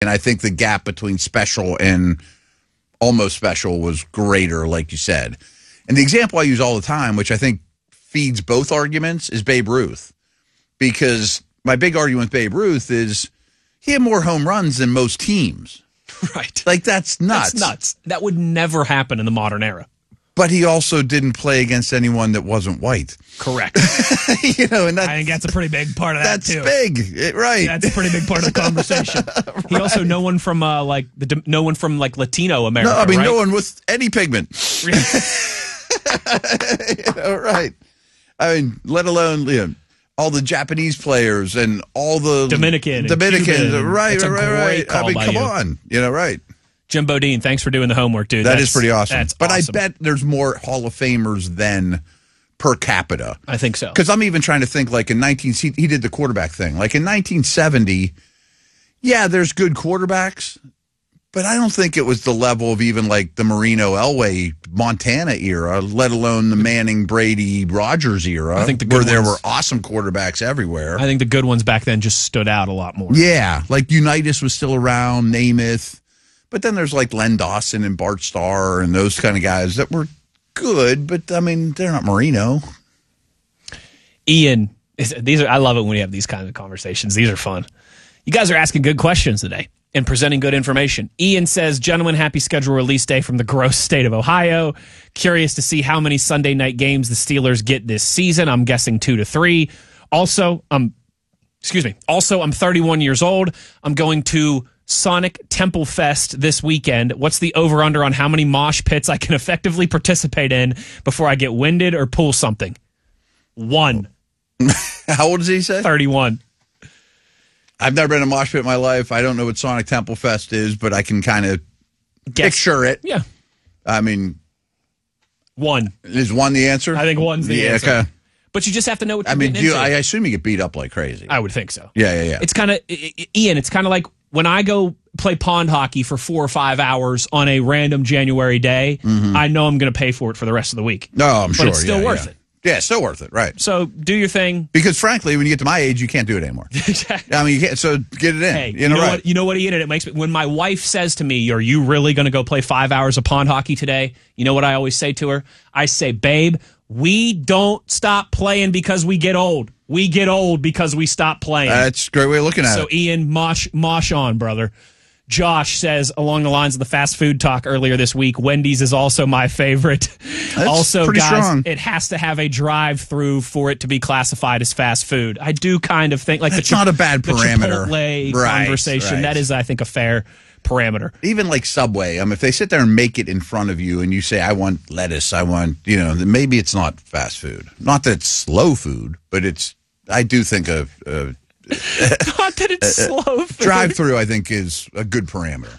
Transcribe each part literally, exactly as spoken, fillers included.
And I think the gap between special and almost special was greater, like you said. And the example I use all the time, which I think feeds both arguments, is Babe Ruth. Because my big argument with Babe Ruth is he had more home runs than most teams. Right. Like, that's nuts. That's nuts. That would never happen in the modern era. But he also didn't play against anyone that wasn't white. Correct. you know, and that's, I think that's a pretty big part of that, that's too. That's big, it, right. That's a pretty big part of the conversation. right. He also, no one from, uh, like, the no one from, like, Latino America, No, I mean, right? no one with any pigment. you know, right. I mean, let alone, you know, all the Japanese players and all the Dominican, Dominicans, right, That's right, right, right. I mean, come you. on, you know, right. Jim Bodine, thanks for doing the homework, dude. That that's, is pretty awesome. That's but awesome. I bet there's more Hall of Famers than per capita. I think so. Because I'm even trying to think, like in nineteen, he, he did the quarterback thing. Like in nineteen seventy, yeah, there's good quarterbacks, but I don't think it was the level of even like the Marino, Elway, Montana era, let alone the Manning, Brady, Rodgers era. I think the good where there ones, were awesome quarterbacks everywhere. I think the good ones back then just stood out a lot more. Yeah, like Unitas was still around, Namath. But then there's like Len Dawson and Bart Starr and those kind of guys that were good, but I mean, they're not Marino. Ian, these are I love it when we have these kinds of conversations. These are fun. You guys are asking good questions today and presenting good information. Ian says, gentlemen, happy schedule release day from the gross state of Ohio. Curious to see how many Sunday night games the Steelers get this season. I'm guessing two to three. Also, um, excuse me. Also, I'm thirty-one years old. I'm going to Sonic Temple Fest this weekend. What's the over-under on how many mosh pits I can effectively participate in before I get winded or pull something? One. How old does he say? thirty-one. I've never been in a mosh pit in my life. I don't know what Sonic Temple Fest is, but I can kind of picture it. Yeah. I mean, one. Is one the answer? I think one's the yeah, answer. Okay. But you just have to know what you're I mean, getting do you, into. I assume you get beat up like crazy. I would think so. Yeah, yeah, yeah. It's kind of, Ian, it's kind of like when I go play pond hockey for four or five hours on a random January day, mm-hmm. I know I'm going to pay for it for the rest of the week. No, I'm but sure. But it's still yeah, worth yeah. it. Yeah, it's still worth it, right. So do your thing. Because frankly, when you get to my age, you can't do it anymore. Exactly. I mean, you can't, so get it in. Hey, you know, you know right. what, you know what, Ian, and it makes me, when my wife says to me, are you really going to go play five hours of pond hockey today? You know what I always say to her? I say, babe, we don't stop playing because we get old. We get old because we stop playing. That's a great way of looking at so, it. So, Ian, mosh, mosh on, brother. Josh says, along the lines of the fast food talk earlier this week, Wendy's is also my favorite. That's also, pretty guys, strong. It has to have a drive-through for it to be classified as fast food. I do kind of think like That's the not a bad the parameter. Chipotle Right, conversation. right. That is, I think, a fair parameter. Even like Subway, I mean, if they sit there and make it in front of you and you say, I want lettuce, I want, you know, then maybe it's not fast food. Not that it's slow food, but it's, I do think a, a not that it's slow food. drive-through, I think, is a good parameter.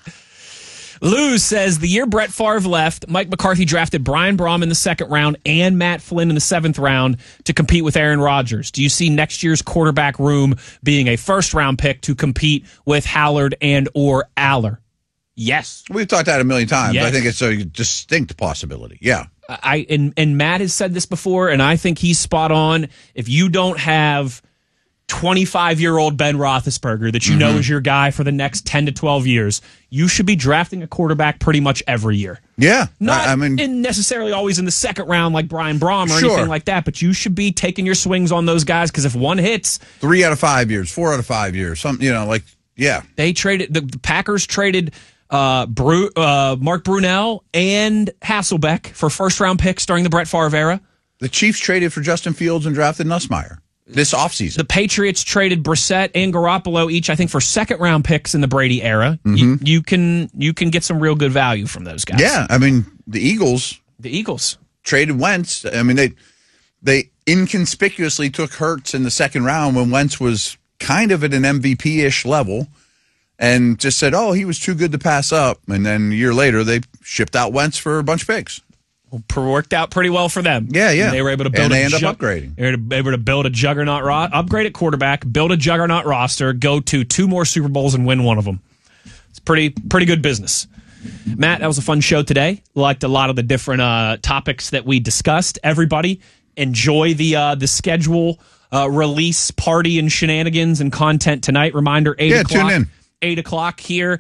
Lou says the year Brett Favre left, Mike McCarthy drafted Brian Braum in the second round and Matt Flynn in the seventh round to compete with Aaron Rodgers. Do you see next year's quarterback room being a first-round pick to compete with Howard and or Aller? Yes. We've talked about it a million times. Yes. I think it's a distinct possibility. Yeah. I and, and Matt has said this before, and I think he's spot on. If you don't have twenty-five-year-old Ben Roethlisberger that you mm-hmm. know is your guy for the next ten to twelve years, you should be drafting a quarterback pretty much every year. Yeah. Not I, I mean, in necessarily always in the second round like Brian Braum or sure. anything like that, but you should be taking your swings on those guys because if one hits... Three out of five years, four out of five years, something, you know, like, yeah. They traded... The, the Packers traded uh, Bru, uh, Mark Brunell and Hasselbeck for first-round picks during the Brett Favre era. The Chiefs traded for Justin Fields and drafted Nussmeier this offseason. The Patriots traded Brissett and Garoppolo each, I think, for second-round picks in the Brady era. Mm-hmm. You, you can you can get some real good value from those guys. Yeah, I mean, the Eagles... The Eagles. Traded Wentz. I mean, they they inconspicuously took Hurts in the second round when Wentz was kind of at an M V P-ish level and just said, oh, he was too good to pass up. And then a year later, they shipped out Wentz for a bunch of picks. Worked out pretty well for them. Yeah, yeah. And they were able to build. And they a end ju- up upgrading. They were able to build a juggernaut, ro- upgrade at quarterback, build a juggernaut roster, go to two more Super Bowls and win one of them. It's pretty, pretty good business. Matt, that was a fun show today. Liked a lot of the different uh, topics that we discussed. Everybody enjoy the uh, the schedule uh, release party and shenanigans and content tonight. Reminder: eight yeah, o'clock. tune in. eight o'clock here